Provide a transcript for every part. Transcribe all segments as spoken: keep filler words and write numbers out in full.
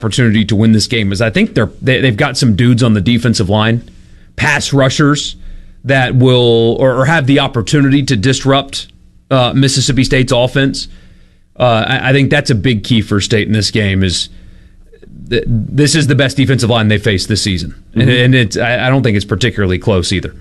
opportunity to win this game is I think they're they, they've got some dudes on the defensive line, pass rushers that will or, or have the opportunity to disrupt uh, Mississippi State's offense. Uh, I, I think that's a big key for State in this game. Is th- this is the best defensive line they faced this season, mm-hmm. and, and it's I, I don't think it's particularly close either.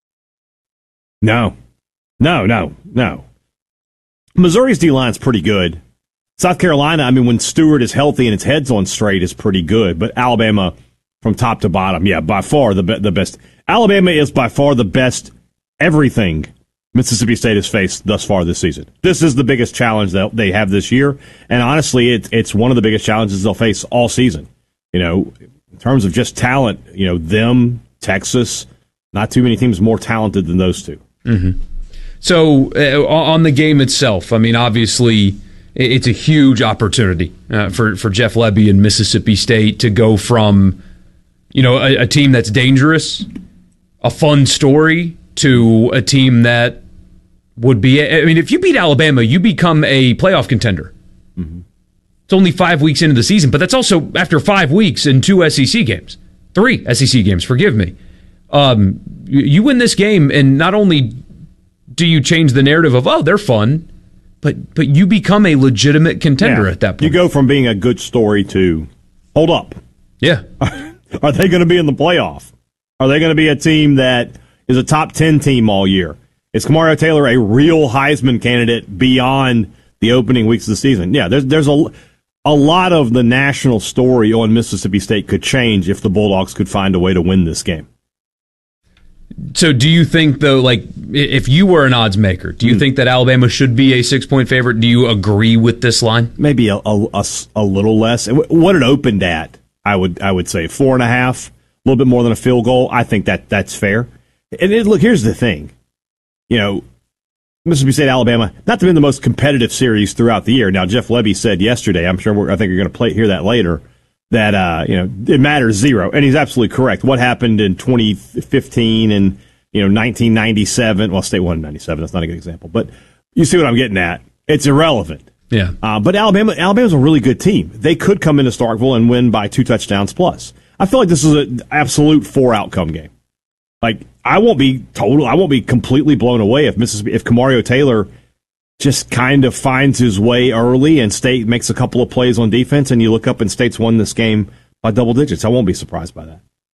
No, no, no, no. Missouri's D-line's pretty good. South Carolina, I mean, when Stewart is healthy and its head's on straight, is pretty good. But Alabama, from top to bottom, yeah, by far the be- the best. Alabama is by far the best everything Mississippi State has faced thus far this season. This is the biggest challenge that they have this year. And honestly, it, it's one of the biggest challenges they'll face all season. You know, in terms of just talent, you know, them, Texas, not too many teams more talented than those two. Mm-hmm. So uh, on the game itself, I mean, obviously, it's a huge opportunity uh, for, for Jeff Lebby and Mississippi State to go from, you know, a, a team that's dangerous, a fun story, to a team that would be, I mean, if you beat Alabama, you become a playoff contender. Mm-hmm. It's only five weeks into the season, but that's also after five weeks and two S E C games. Three S E C games, forgive me. Um, you, you win this game, and not only do you change the narrative of, oh, they're fun, but but you become a legitimate contender yeah. at that point. You go from being a good story to, hold up. Yeah. Are they going to be in the playoff? Are they going to be a team that is a top ten team all year? Is Kamario Taylor a real Heisman candidate beyond the opening weeks of the season? Yeah, there's there's a, a lot of the national story on Mississippi State could change if the Bulldogs could find a way to win this game. So do you think, though, like, if you were an odds maker, do you mm. think that Alabama should be a six-point favorite? Do you agree with this line? Maybe a, a, a, a little less. What it opened at, I would I would say four and a half, a little bit more than a field goal. I think that that's fair. And it, look, here's the thing. You know, Mississippi State, Alabama, not to be the most competitive series throughout the year. Now, Jeff Lebby said yesterday, I'm sure we're, I think you're going to play hear that later, that uh, you know it matters zero, and he's absolutely correct. What happened in twenty fifteen and you know nineteen ninety-seven? Well, State won in ninety-seven. That's not a good example, but you see what I'm getting at. It's irrelevant. Yeah. Uh, but Alabama, Alabama's a really good team. They could come into Starkville and win by two touchdowns plus. I feel like this is an absolute four outcome game. Like, I won't be total. I won't be completely blown away if Mississippi, if Kamario Taylor just kind of finds his way early and State makes a couple of plays on defense, and you look up and State's won this game by double digits. I won't be surprised by that.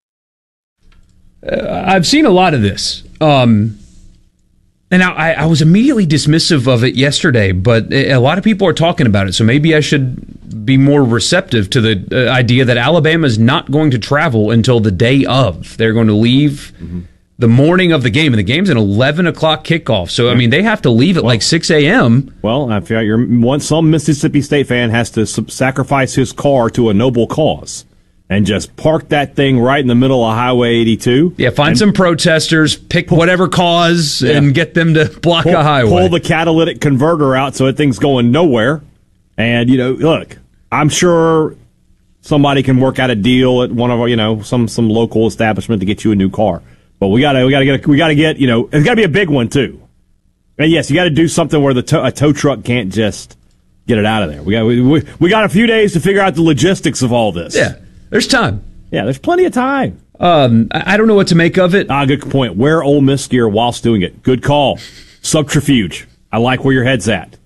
Uh, I've seen a lot of this, um, and I, I was immediately dismissive of it yesterday. But a lot of people are talking about it, so maybe I should be more receptive to the uh, idea that Alabama is not going to travel until the day of. They're going to leave mm-hmm. the morning of the game, and the game's an eleven o'clock kickoff. So, I mean, they have to leave at well, like six a.m. Well, I feel like you're, one, some Mississippi State fan has to sacrifice his car to a noble cause and just park that thing right in the middle of Highway eighty-two. Yeah, find and some protesters, pick pull, whatever cause, yeah. and get them to block pull, a highway. Pull the catalytic converter out so that thing's going nowhere. And, you know, look, I'm sure somebody can work out a deal at one of our, you know, some some local establishment to get you a new car. But we gotta we gotta get we gotta get you know it's gotta be a big one too. And yes, you got to do something where the tow, a tow truck can't just get it out of there. We got we, we, we got a few days to figure out the logistics of all this. Yeah, there's time. Yeah, there's plenty of time. Um, I, I don't know what to make of it. Ah, good point. Wear Ole Miss gear whilst doing it. Good call. Subterfuge. I like where your head's at.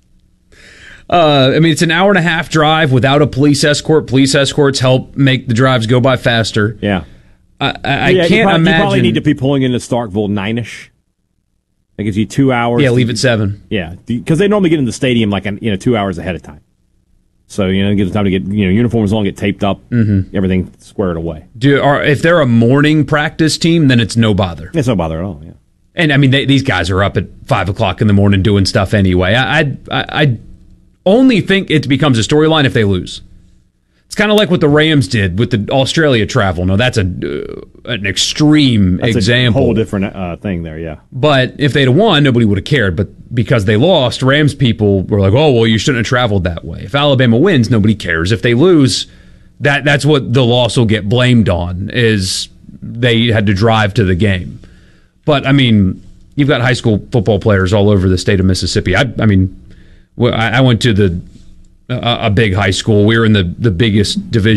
Uh, I mean, it's an hour and a half drive without a police escort. Police escorts help make the drives go by faster. Yeah. I, I yeah, can't you probably, imagine. You probably need to be pulling into Starkville nine-ish. That gives you two hours. Yeah, leave at seven. Yeah, because they normally get in the stadium like you know two hours ahead of time. So you know, it gives them time to get you know uniforms on, get taped up, mm-hmm. everything squared away. Do are if they're a morning practice team, then it's no bother. It's no bother at all. Yeah. And I mean, they, these guys are up at five o'clock in the morning doing stuff anyway. I I, I only think it becomes a storyline if they lose. It's kind of like what the Rams did with the Australia travel. No, that's a uh, an extreme that's example. A whole different uh, thing there, yeah. But if they'd have won, nobody would have cared. But because they lost, Rams people were like, "Oh, well, you shouldn't have traveled that way." If Alabama wins, nobody cares. If they lose, that that's what the loss will get blamed on. Is they had to drive to the game. But I mean, you've got high school football players all over the state of Mississippi. I, I mean, I went to the a, a big high school. We were in the, the biggest division